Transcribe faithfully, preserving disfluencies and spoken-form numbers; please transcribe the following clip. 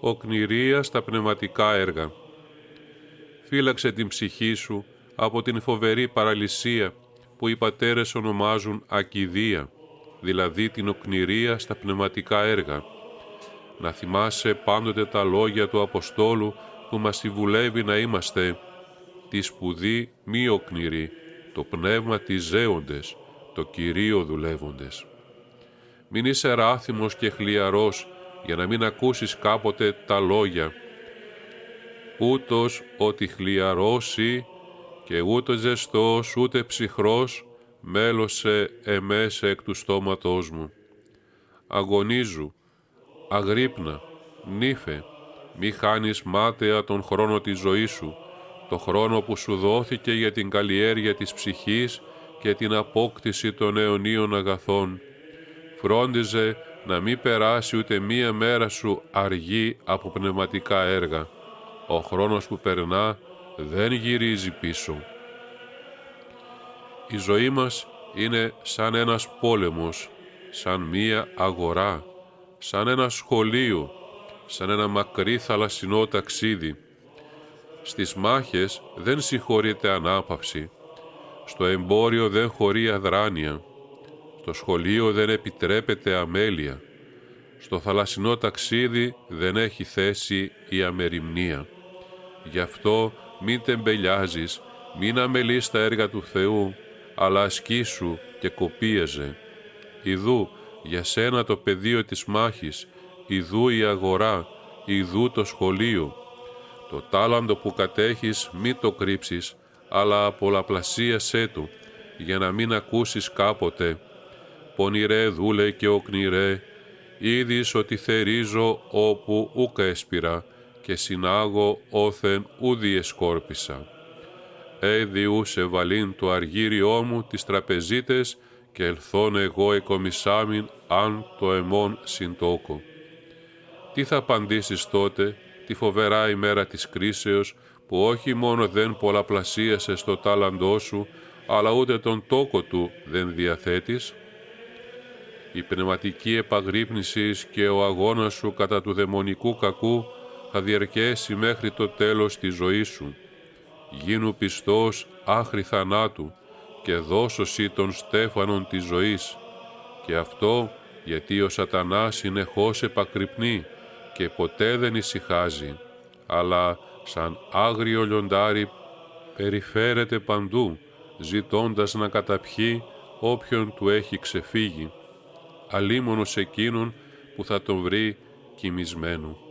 οκνηρία στα πνευματικά έργα. Φύλαξε την ψυχή σου από την φοβερή παραλυσία που οι πατέρες ονομάζουν ακηδία, δηλαδή την οκνηρία στα πνευματικά έργα. Να θυμάσαι πάντοτε τα λόγια του Αποστόλου που μας συμβουλεύει να είμαστε «τη σπουδή μη οκνηρή, το πνεύμα της ζέοντες, το Κυρίο δουλεύοντες». Μην είσαι ράθιμος και χλιαρός για να μην ακούσεις κάποτε τα λόγια «ούτως ότι χλιαρώσει και ούτε ζεστός ούτε ψυχρός μέλωσε εμέσε εκ του στόματός μου». Αγωνίζου, αγρύπνα, νύφε, μη χάνεις μάταια τον χρόνο της ζωής σου, το χρόνο που σου δόθηκε για την καλλιέργεια της ψυχής και την απόκτηση των αιωνίων αγαθών. Φρόντιζε να μην περάσει ούτε μία μέρα σου αργή από πνευματικά έργα. Ο χρόνος που περνά δεν γυρίζει πίσω. Η ζωή μας είναι σαν ένας πόλεμος, σαν μία αγορά, σαν ένα σχολείο, σαν ένα μακρύ θαλασσινό ταξίδι. Στις μάχες δεν συγχωρείται ανάπαυση, στο εμπόριο δεν χωρεί αδράνεια, στο σχολείο δεν επιτρέπεται αμέλεια, στο θαλασσινό ταξίδι δεν έχει θέση η αμεριμνία. Γι' αυτό μην τεμπελιάζεις, μην αμελείς τα έργα του Θεού, αλλά ασκήσου και κοπίεζε. Ιδού για σένα το πεδίο της μάχης, ιδού η αγορά, ιδού το σχολείο. Το τάλαντο που κατέχεις μη το κρύψεις, αλλά πολλαπλασίασέ του, για να μην ακούσεις κάποτε «Πονηρέ δούλε και οκνηρέ, είδης ότι θερίζω όπου ούκα έσπηρα και συνάγω όθεν ούδι εσκόρπισα. Έδιουσε βαλήν το αργύριό μου τις τραπεζίτες και ελθόν εγώ εκομισάμιν αν το εμόν συντόκο». Τι θα απαντήσεις τότε τη φοβερά ημέρα της κρίσεως που όχι μόνο δεν πολλαπλασίασες το τάλαντό σου, αλλά ούτε τον τόκο του δεν διαθέτεις? Η πνευματική επαγρύπνηση και ο αγώνας σου κατά του δαιμονικού κακού θα διαρκέσει μέχρι το τέλος της ζωής σου. Γίνου πιστός άχρη θανάτου και δώσωσι των στέφανων της ζωής. Και αυτό γιατί ο σατανάς συνεχώς επακρυπνεί και ποτέ δεν ησυχάζει, αλλά σαν άγριο λιοντάρι περιφέρεται παντού, ζητώντας να καταπιεί όποιον του έχει ξεφύγει, αλίμονος εκείνον που θα τον βρει κοιμισμένο.